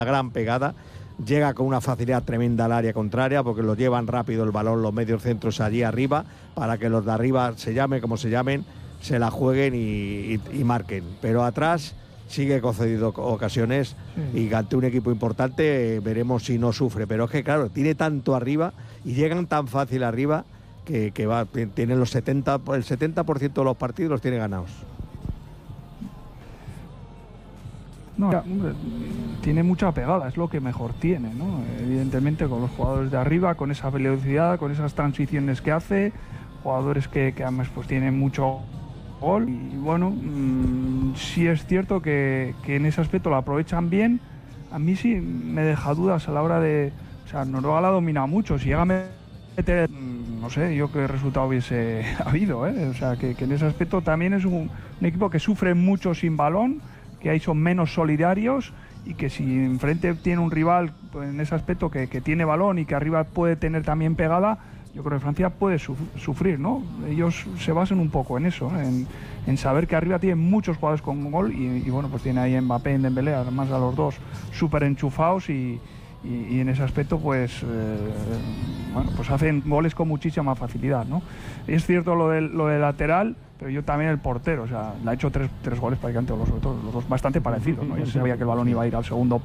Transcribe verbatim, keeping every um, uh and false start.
gran pegada, llega con una facilidad tremenda al área contraria porque lo llevan rápido el balón los medios centros allí arriba para que los de arriba, se llame como se llamen, se la jueguen y, y, y marquen. Pero atrás sigue concedido ocasiones sí. Y ante un equipo importante eh, veremos si no sufre. Pero es que claro, tiene tanto arriba y llegan tan fácil arriba que, que va, tienen los setenta, el setenta por ciento de los partidos los tiene ganados. No, hombre, tiene mucha pegada, es lo que mejor tiene, ¿no? Evidentemente con los jugadores de arriba, con esa velocidad, con esas transiciones que hace, jugadores que, que además pues tienen mucho gol y bueno, mmm, sí es cierto que, que en ese aspecto lo aprovechan bien. A mí sí me deja dudas a la hora de... O sea, Noruega la ha dominado mucho, si llega a meter... No sé yo qué resultado hubiese habido, ¿eh? O sea, que, que en ese aspecto también es un, un equipo que sufre mucho sin balón, que ahí son menos solidarios y que si enfrente tiene un rival pues, en ese aspecto que, que tiene balón y que arriba puede tener también pegada, yo creo que Francia puede su sufrir, ¿no? Ellos se basan un poco en eso, ¿eh? en, en saber que arriba tienen muchos jugadores con gol y, y bueno, pues tiene ahí Mbappé y Dembélé, además a los dos súper enchufados y, y, y en ese aspecto pues, eh, bueno, pues hacen goles con muchísima facilidad, ¿no? Es cierto lo del, lo del lateral, pero yo también el portero, o sea, le ha hecho tres, tres goles prácticamente, los, sobre todo, los dos bastante parecidos, ¿no? Ya se sabía que el balón iba a ir al segundo